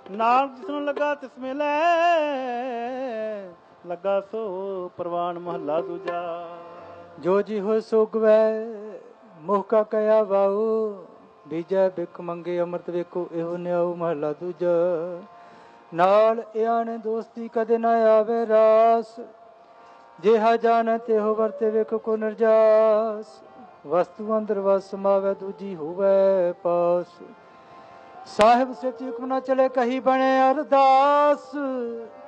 नाल जिसनों लगा तिस मिलै लगा सो परवान महला दूजा। जो जी हो सोगवै मोह का कया वाऊ बीजै बिक मंगे अमृत वेखो एहो न्याऊ महला दूजा। नाल इया ने दोस्ती कदे ना आवे रास जेहा जाने तेहो वरते वेखो को निर्जास। वस्तु अंदर वस समावे दूजी होवे पास साहिब से हुक्म न चले कही बने अरदास।